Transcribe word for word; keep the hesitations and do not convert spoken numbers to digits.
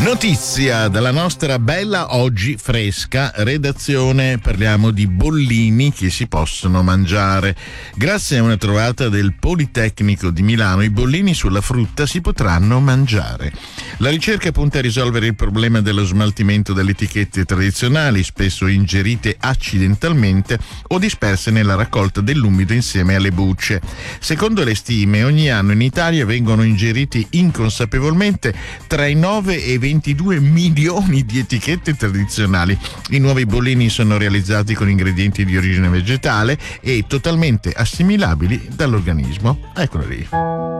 Notizia dalla nostra bella oggi fresca redazione, parliamo di bollini che si possono mangiare. Grazie a una trovata del Politecnico di Milano, i bollini sulla frutta si potranno mangiare. La ricerca punta a risolvere il problema dello smaltimento delle etichette tradizionali, spesso ingerite accidentalmente o disperse nella raccolta dell'umido insieme alle bucce. Secondo le stime, ogni anno in Italia vengono ingeriti inconsapevolmente tra i nove e i ventidue milioni di etichette tradizionali. I nuovi bollini sono realizzati con ingredienti di origine vegetale e totalmente assimilabili dall'organismo. Eccolo lì.